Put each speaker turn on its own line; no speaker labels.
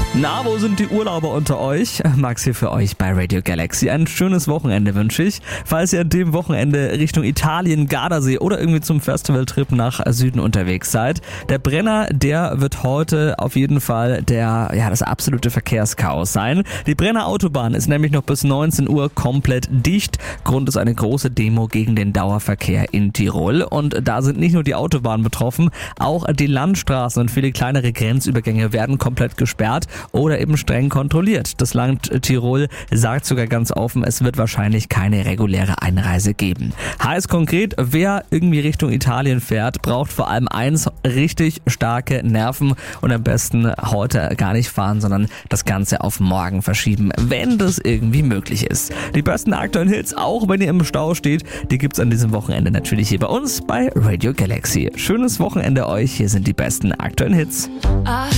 Na, wo sind die Urlauber unter euch? Max hier für euch bei Radio Galaxy. Ein schönes Wochenende wünsche ich. Falls ihr an dem Wochenende Richtung Italien, Gardasee oder irgendwie zum Festivaltrip nach Süden unterwegs seid, der Brenner, der wird heute auf jeden Fall das absolute Verkehrschaos sein. Die Brenner Autobahn ist nämlich noch bis 19 Uhr komplett dicht. Grund ist eine große Demo gegen den Dauerverkehr in Tirol. Und da sind nicht nur die Autobahnen betroffen, auch die Landstraßen und viele kleinere Grenzübergänge werden komplett gesperrt oder eben streng kontrolliert. Das Land Tirol sagt sogar ganz offen, es wird wahrscheinlich keine reguläre Einreise geben. Heißt konkret, wer irgendwie Richtung Italien fährt, braucht vor allem eins, richtig starke Nerven und am besten heute gar nicht fahren, sondern das Ganze auf morgen verschieben, wenn das irgendwie möglich ist. Die besten aktuellen Hits, auch wenn ihr im Stau steht, die gibt's an diesem Wochenende natürlich hier bei uns bei Radio Galaxy. Schönes Wochenende euch, hier sind die besten aktuellen Hits.